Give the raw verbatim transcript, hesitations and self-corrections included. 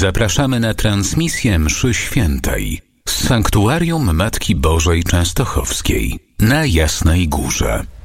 Zapraszamy na transmisję mszy świętej z Sanktuarium Matki Bożej Częstochowskiej na Jasnej Górze.